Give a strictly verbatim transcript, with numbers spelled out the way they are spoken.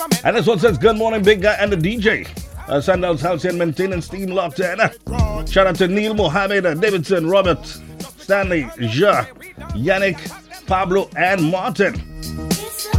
And this one says, good morning, big guy and the D J. Uh, Sandals House and Maintenance Team locked in. Shout out to Neil Mohammed, uh, Davidson, Robert, Stanley, Ja, Yannick, Pablo, and Martin.